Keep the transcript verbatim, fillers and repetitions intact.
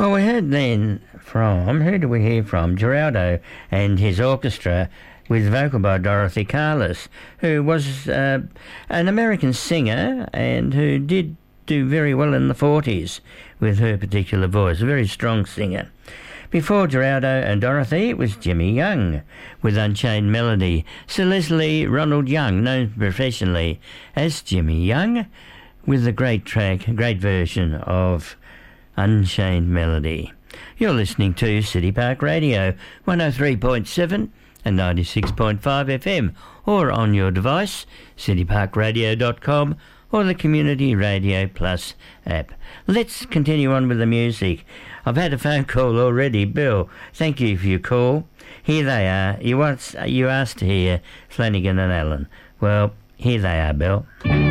Well, we heard then from, who did we hear from? Geraldo and his orchestra with vocal by Dorothy Carlos, who was uh, an American singer and who did do very well in the forties with her particular voice, a very strong singer. Before Geraldo and Dorothy, it was Jimmy Young with Unchained Melody. Sir Leslie Ronald Young, known professionally as Jimmy Young, with the great track, great version of Unchained Melody. You're listening to City Park Radio, one oh three point seven and ninety-six point five F M, or on your device, city park radio dot com, or the Community Radio Plus app. Let's continue on with the music. I've had a phone call already. Bill, thank you for your call. Here they are. You, want, you asked to hear Flanagan and Allen. Well, here they are, Bill.